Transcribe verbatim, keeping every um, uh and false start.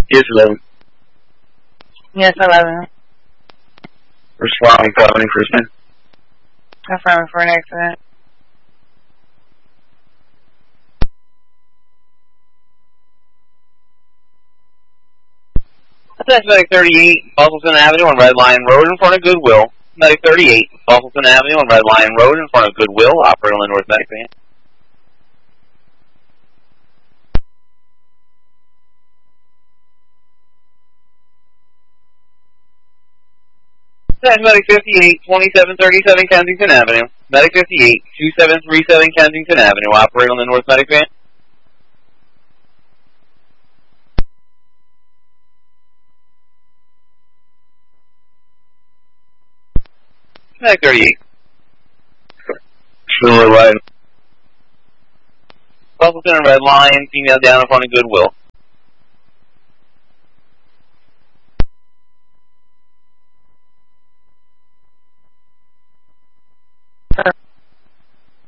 Yes, eleven. Yes, eleven. Responding five for ten. Confirming for an accident. That's Medic thirty-eight, Buffleton Avenue on Red Lion Road in front of Goodwill. Medic thirty-eight, Buffleton Avenue on Red Lion Road in front of Goodwill, operator on the North Medic van. That's Medic fifty-eight, twenty-seven thirty-seven Kensington Avenue. Medic fifty-eight, twenty-seven thirty-seven Kensington Avenue, operator on the North Medic van. Medic thirty-eight. Still Red Lion. Buffleton and Red Lion, female down in front of Goodwill.